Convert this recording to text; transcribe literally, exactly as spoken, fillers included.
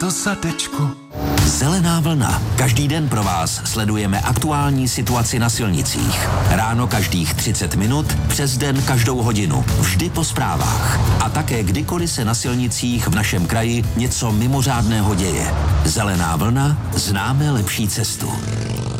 to zadečko. Zelená vlna. Každý den pro vás sledujeme aktuální situaci na silnicích. Ráno každých třicet minut, přes den každou hodinu. Vždy po zprávách. A také kdykoliv se na silnicích v našem kraji něco mimořádného děje. Zelená vlna, známe lepší cestu.